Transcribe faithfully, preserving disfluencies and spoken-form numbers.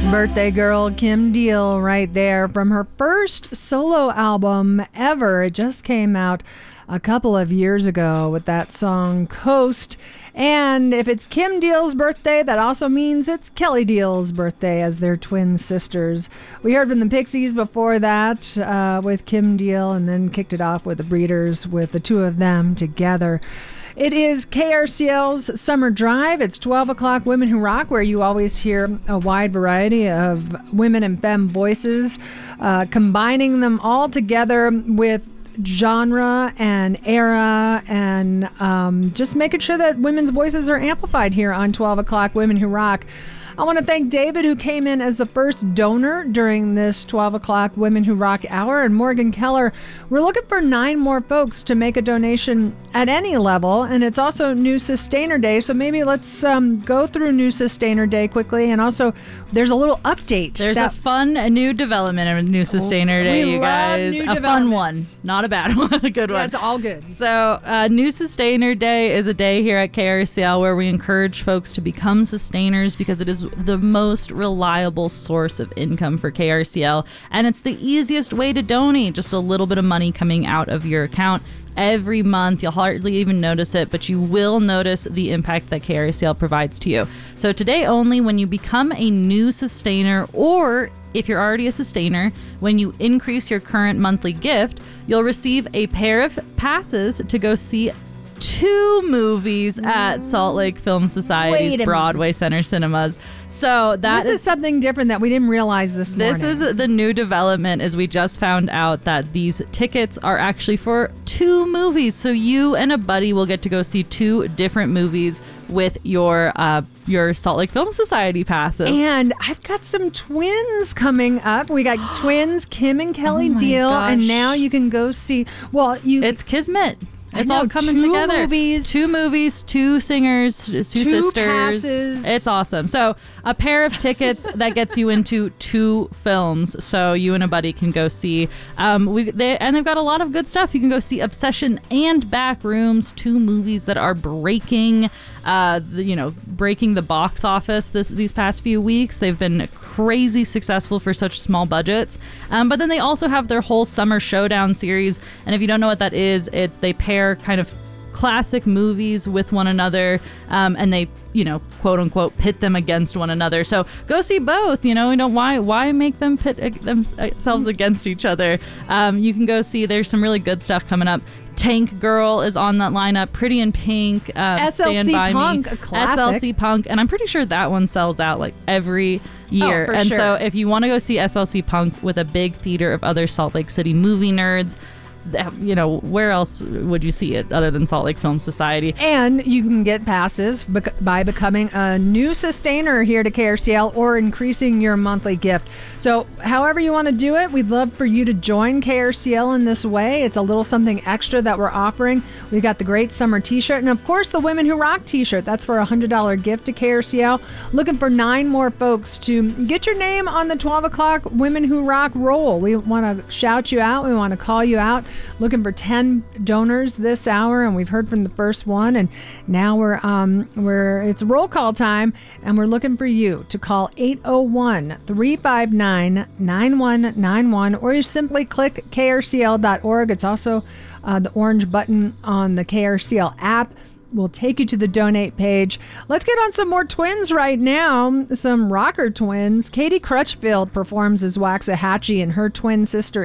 Birthday girl Kim Deal right there from her first solo album ever. It just came out a couple of years ago with that song Coast. And if it's Kim Deal's birthday, that also means it's Kelly Deal's birthday, as they're twin sisters. We heard from the Pixies before that uh, with Kim Deal, and then kicked it off with the Breeders with the two of them together. It is K R C L's Summer Drive. It's twelve o'clock Women Who Rock, where you always hear a wide variety of women and femme voices, uh, combining them all together with genre and era, and um, just making sure that women's voices are amplified here on twelve o'clock Women Who Rock. I want to thank David, who came in as the first donor during this twelve o'clock Women Who Rock hour, and Morgan Keller. We're looking for nine more folks to make a donation at any level, and it's also New Sustainer Day, so maybe let's um, go through New Sustainer Day quickly, and also there's a little update. There's that- a fun a new development of New Sustainer Day, we you love guys. new A fun one, developments. not a bad one, a good Yeah, one. it's all good. So, uh, New Sustainer Day is a day here at K R C L where we encourage folks to become sustainers, because it is the most reliable source of income for K R C L, and it's the easiest way to donate. Just a little bit of money coming out of your account every month. You'll hardly even notice it, but you will notice the impact that K R C L provides to you. So today only, when you become a new sustainer, or if you're already a sustainer, when you increase your current monthly gift, you'll receive a pair of passes to go see two movies at Salt Lake Film Society's Wait a Broadway Center Cinemas. So that This is something different that we didn't realize this morning. this is the new development, is we just found out that these tickets are actually for two movies. So you and a buddy will get to go see two different movies with your uh, your Salt Lake Film Society passes. And I've got some twins coming up. We got twins, Kim and Kelly Oh my Deal, and gosh. now you can go see. Well, you. It's Kismet. I It's know, all coming two together. movies. Two movies, two singers, two, sisters. passes. It's awesome. So a pair of tickets that gets you into two films. So you and a buddy can go see. Um, we they, and they've got a lot of good stuff. You can go see Obsession and Backrooms, two movies that are breaking, uh, the, you know, breaking the box office this these past few weeks. They've been crazy successful for such small budgets. Um, but then they also have their whole Summer Showdown series. And if you don't know what that is, it's they pair kind of classic movies with one another, um, and they, you know, quote unquote, pit them against one another. So go see both. You know, you know why why make them pit themselves against each other? Um, you can go see. There's some really good stuff coming up. Tank Girl is on that lineup. Pretty in Pink. Um, S L C Stand By Punk, Me. a classic. S L C Punk, and I'm pretty sure that one sells out like every year. Oh, for and sure. so if you want to go see S L C Punk with a big theater of other Salt Lake City movie nerds, you know, where else would you see it other than Salt Lake Film Society? And you can get passes bec- by becoming a new sustainer here to K R C L, or increasing your monthly gift. So however you want to do it, we'd love for you to join K R C L in this way. It's a little something extra that we're offering. We've got the great summer t-shirt, and of course the Women Who Rock t-shirt. That's for a one hundred dollars gift to K R C L. Looking for nine more folks to get your name on the twelve o'clock Women Who Rock roll. We want to shout you out. We want to call you out. Looking for ten donors this hour, and we've heard from the first one, and now we're um we're it's roll call time, and we're looking for you to call eight oh one, three five nine, nine one nine one, or you simply click K R C L dot org. It's also uh, the orange button on the K R C L app. We'll take you to the donate page. Let's get on some more twins right now. Some rocker twins. Katie Crutchfield performs as Waxahachie, and her twin sister